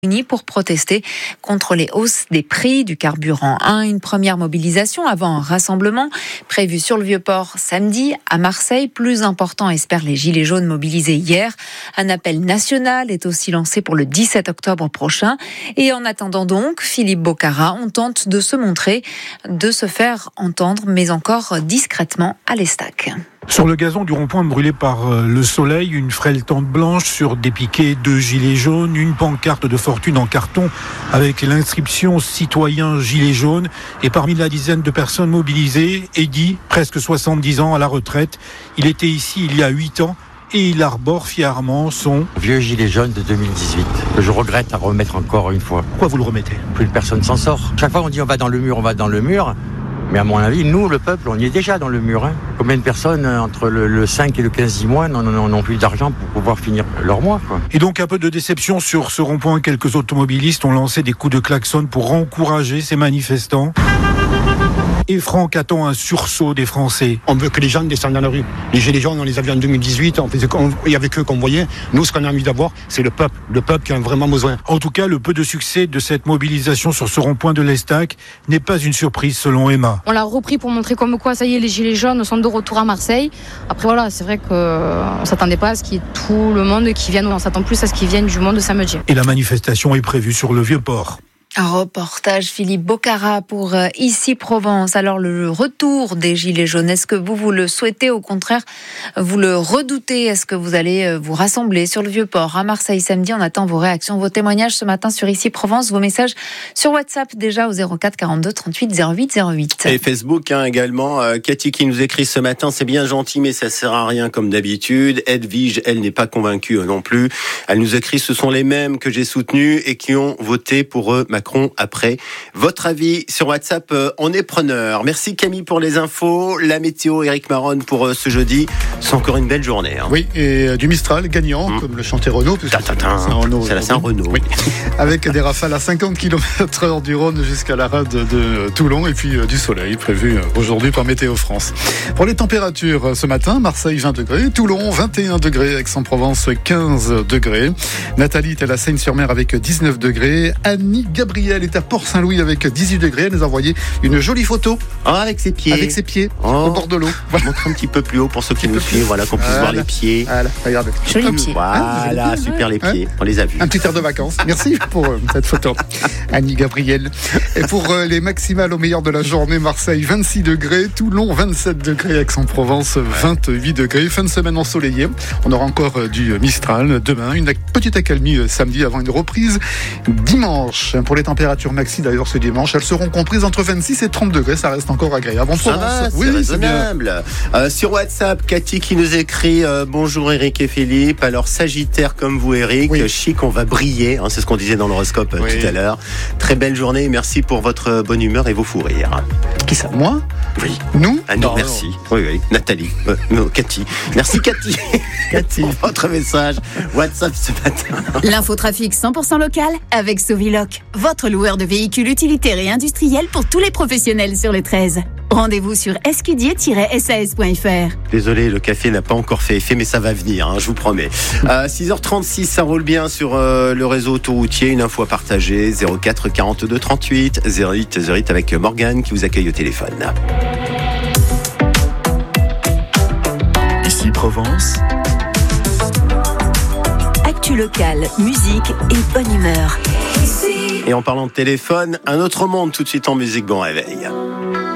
Unis pour protester contre les hausses des prix du carburant. Une première mobilisation avant un rassemblement prévu sur le Vieux-Port samedi à Marseille. Plus important, espèrent les Gilets jaunes mobilisés hier. Un appel national est aussi lancé pour le 17 octobre prochain. Et en attendant donc, Philippe Bocara, on tente de se montrer, de se faire entendre, mais encore discrètement à l'Estac. Sur le gazon du rond-point brûlé par le soleil, une frêle tente blanche sur des piquets de gilets jaunes, une pancarte de fortune en carton avec l'inscription citoyen gilet jaune. Et parmi la dizaine de personnes mobilisées, Eddy, presque 70 ans à la retraite. Il était ici il y a 8 ans et il arbore fièrement son vieux gilet jaune de 2018 que je regrette à remettre encore une fois. Pourquoi vous le remettez ? Plus personne s'en sort. Chaque fois on dit on va dans le mur. Mais à mon avis, nous, le peuple, on y est déjà dans le mur. Combien de personnes, entre le 5 et le 15 du mois, n'ont plus d'argent pour pouvoir finir leur mois, quoi. Et donc un peu de déception sur ce rond-point. Quelques automobilistes ont lancé des coups de klaxon pour encourager ces manifestants. Et Franck attend un sursaut des Français. On veut que les gens descendent dans la rue. Les gilets jaunes, on les a vus en 2018, il y avait eux qu'on voyait. Nous, ce qu'on a envie d'avoir, c'est le peuple qui en a vraiment besoin. En tout cas, le peu de succès de cette mobilisation sur ce rond-point de l'Estac n'est pas une surprise selon Emma. On l'a repris pour montrer comme quoi, ça y est, les gilets jaunes sont de retour à Marseille. Après voilà, c'est vrai qu'on s'attendait pas à ce qu'il y ait tout le monde qui vienne, on s'attend plus à ce qu'ils viennent du monde samedi. Et la manifestation est prévue sur le Vieux-Port. Un reportage Philippe Bocara pour Ici Provence. Alors le retour des Gilets jaunes, est-ce que vous le souhaitez, au contraire vous le redoutez? Est-ce que vous allez vous rassembler sur le Vieux-Port à Marseille samedi? On attend vos réactions, vos témoignages ce matin sur Ici Provence, vos messages sur WhatsApp déjà au 04 42 38 08 08. Et Facebook également. Cathy qui nous écrit ce matin: c'est bien gentil mais ça sert à rien comme d'habitude. Edwige, elle n'est pas convaincue non plus. Elle nous écrit: ce sont les mêmes que j'ai soutenus et qui ont voté pour eux Macron après. Votre avis sur WhatsApp, on est preneur. Merci Camille pour les infos. La météo, Eric Maron pour ce jeudi. C'est encore une belle journée. Oui, et du Mistral gagnant, comme le chantait Renaud. C'est la Saint-Renaud. Oui. Avec des rafales à 50 km/h du Rhône jusqu'à la rade de Toulon, et puis du soleil prévu aujourd'hui par Météo France. Pour les températures ce matin, Marseille 20 degrés, Toulon 21 degrés, Aix-en-Provence 15 degrés. Nathalie est à la Seine-sur-Mer avec 19 degrés. Annie Gabriel est à Port-Saint-Louis avec 18 degrés. Elle nous a envoyé une jolie photo. Avec ses pieds. Au bord de l'eau. Voilà. Montre un petit peu plus haut pour ceux qui nous suivent, voilà, qu'on puisse voir les pieds. Voilà, regardez. Jolis pieds. Voilà, super les pieds. On les a vus. Un petit air de vacances. Merci pour cette photo, Annie Gabriel. Et pour les maximales au meilleur de la journée, Marseille 26 degrés, Toulon 27 degrés, Aix-en-Provence 28 degrés. Fin de semaine ensoleillée. On aura encore du Mistral demain. Une petite accalmie samedi avant une reprise dimanche. Pour les températures maxi d'ailleurs ce dimanche, elles seront comprises entre 26 et 30 degrés. Ça reste encore agréable. Ça va, c'est raisonnable. Sur WhatsApp, Cathy qui nous écrit: bonjour Eric et Philippe. Alors Sagittaire comme vous Eric, oui. Chic, on va briller. C'est ce qu'on disait dans l'horoscope tout à l'heure. Très belle journée. Merci pour votre bonne humeur et vos fous rires. Qui ça, moi? Oui. Nous? Non, merci. Oui. Nathalie. Non, Cathy. Merci Cathy. Cathy. Pour votre message WhatsApp ce matin. L'infotrafic 100% local avec Soviloc, votre loueur de véhicules utilitaires et industriels pour tous les professionnels sur le 13. Rendez-vous sur escudier-sas.fr. Désolé, le café n'a pas encore fait effet, mais ça va venir, je vous promets. 6h36, ça roule bien sur le réseau autoroutier. Une info à partager, 04 42 38 08 08 avec Morgane qui vous accueille au téléphone. Ici Provence. Actu locale, musique et bonne humeur. Et en parlant de téléphone, un autre monde tout de suite en musique. Bon réveil.